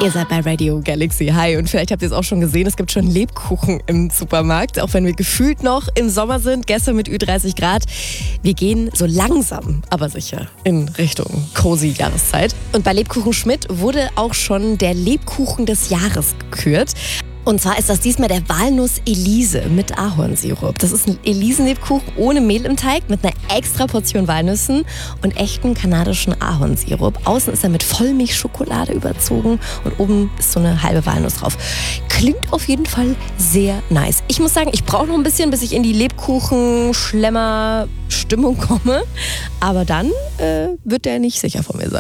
Ihr seid bei Radio Galaxy. Hi, und vielleicht habt ihr es auch schon gesehen, es gibt schon Lebkuchen im Supermarkt, auch wenn wir gefühlt noch im Sommer sind, gestern mit Ü30 Grad. Wir gehen so langsam, aber sicher in Richtung cozy Jahreszeit. Und bei Lebkuchen Schmidt wurde auch schon der Lebkuchen des Jahres gekürt. Und zwar ist das diesmal der Walnuss-Elise mit Ahornsirup. Das ist ein Elisenlebkuchen ohne Mehl im Teig mit einer extra Portion Walnüssen und echten kanadischen Ahornsirup. Außen ist er mit Vollmilchschokolade überzogen und oben ist so eine halbe Walnuss drauf. Klingt auf jeden Fall sehr nice. Ich muss sagen, ich brauche noch ein bisschen, bis ich in die Lebkuchen-Schlemmer-Stimmung komme. Aber dann wird der nicht sicher vor mir sein.